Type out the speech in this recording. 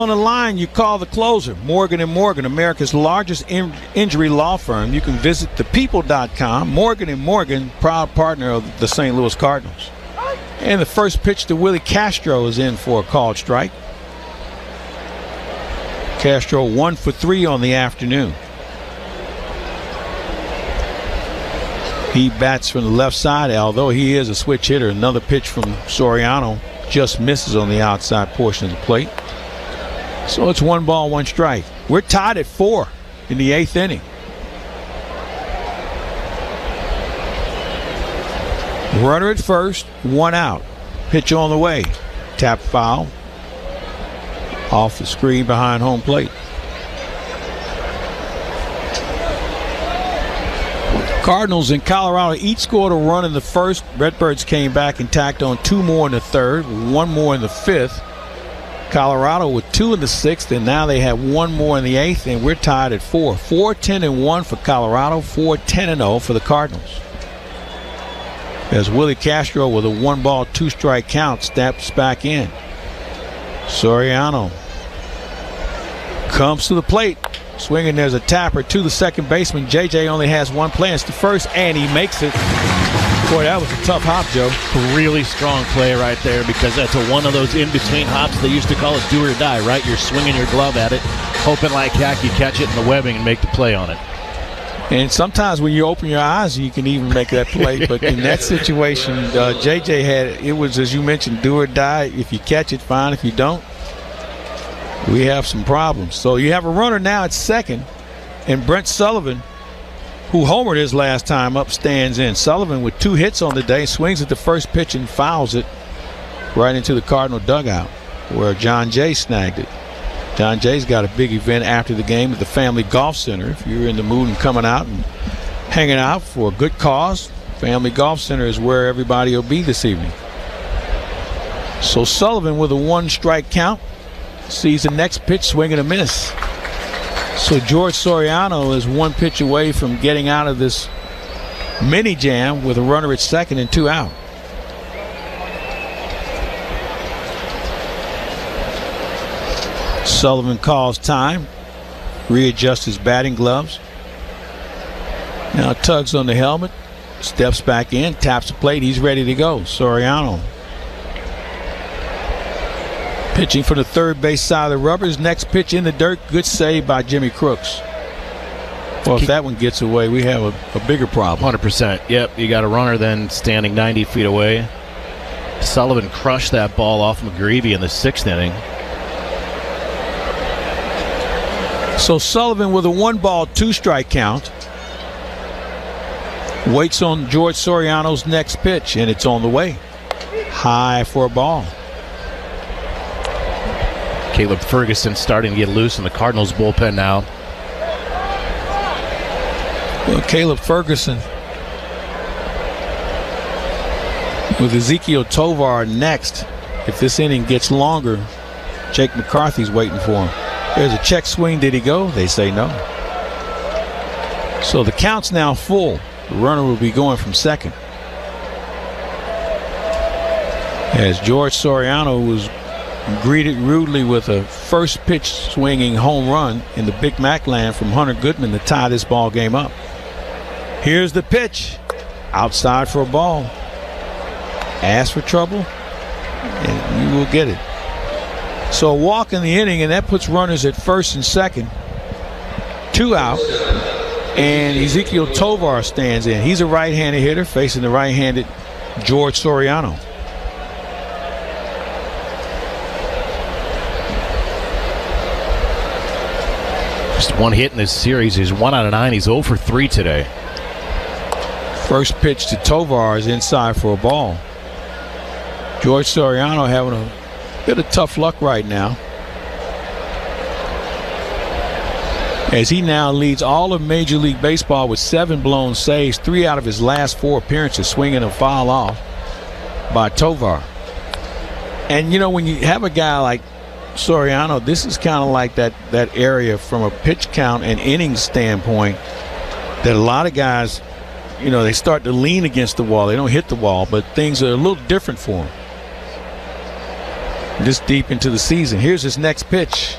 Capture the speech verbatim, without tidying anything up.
On the line, you call the closer, Morgan and Morgan, America's largest in- injury law firm. You can visit the people dot com. Morgan and Morgan, proud partner of the Saint Louis Cardinals. And the first pitch to Willie Castro is in for a called strike. Castro one for three on the afternoon. He bats from the left side, although he is a switch hitter. Another pitch from Soriano just misses on the outside portion of the plate. So it's one ball, one strike. We're tied at four in the eighth inning. Runner at first, one out. Pitch on the way. Tap foul. Off the screen behind home plate. Cardinals and Colorado each scored a run in the first. Redbirds came back and tacked on two more in the third, one more in the fifth. Colorado with two in the sixth, and now they have one more in the eighth, and we're tied at four. four ten and one for Colorado, four ten and oh for the Cardinals. As Willie Castro with a one ball, two strike count steps back in. Soriano comes to the plate. Swinging, there's a tapper to the second baseman. J J only has one play. It's the first, and he makes it. Boy, that was a tough hop, Joe. Really strong play right there, because that's a, one of those in-between hops. They used to call it do or die, right? You're swinging your glove at it, hoping like heck you catch it in the webbing and make the play on it. And sometimes when you open your eyes, you can even make that play. But in that situation, uh, J J had, it was, as you mentioned, do or die. If you catch it, fine. If you don't, we have some problems. So you have a runner now at second, and Brent Sullivan, who homered his last time up, stands in. Sullivan with two hits on the day, swings at the first pitch and fouls it right into the Cardinal dugout where John Jay snagged it. John Jay's got a big event after the game at the Family Golf Center. If you're in the mood and coming out and hanging out for a good cause, Family Golf Center is where everybody will be this evening. So Sullivan with a one strike count sees the next pitch swing and a miss. So George Soriano is one pitch away from getting out of this mini jam with a runner at second and two out. Sullivan calls time, readjusts his batting gloves. Now tugs on the helmet, steps back in, taps the plate. He's ready to go. Soriano pitching for the third base side of the rubbers. Next pitch in the dirt. Good save by Jimmy Crooks. Well, if that one gets away, we have a, a bigger problem. one hundred percent. Yep, you got a runner then standing ninety feet away. Sullivan crushed that ball off McGreevy in the sixth inning. So Sullivan with a one ball, two strike count waits on George Soriano's next pitch, and it's on the way. High for a ball. Caleb Ferguson starting to get loose in the Cardinals bullpen now. Well, Caleb Ferguson with Ezekiel Tovar next. If this inning gets longer, Jake McCarthy's waiting for him. There's a check swing. Did he go? They say no. So the count's now full. The runner will be going from second. As George Soriano was greeted rudely with a first pitch swinging home run in the Big Mac land from Hunter Goodman to tie this ball game up. Here's the pitch. Outside for a ball. Ask for trouble, and you will get it. So a walk in the inning, and that puts runners at first and second. Two out, and Ezekiel Tovar stands in. He's a right-handed hitter facing the right-handed George Soriano. Just one hit in this series. He's one out of nine. He's zero for three today. First pitch to Tovar is inside for a ball. George Soriano having a bit of tough luck right now, as he now leads all of Major League Baseball with seven blown saves, three out of his last four appearances swinging a foul off by Tovar. And you know, when you have a guy like Soriano, this is kind of like that that area from a pitch count and innings standpoint that a lot of guys, you know, they start to lean against the wall. They don't hit the wall, but things are a little different for them. this deep into the season. Here's his next pitch.